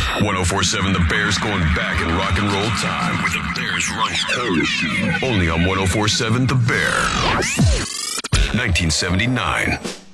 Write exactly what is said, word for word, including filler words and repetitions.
ten forty-seven The Bears going back in rock and roll time with the Bears Run Heresy. Only on ten forty-seven The Bear. nineteen seventy-nine.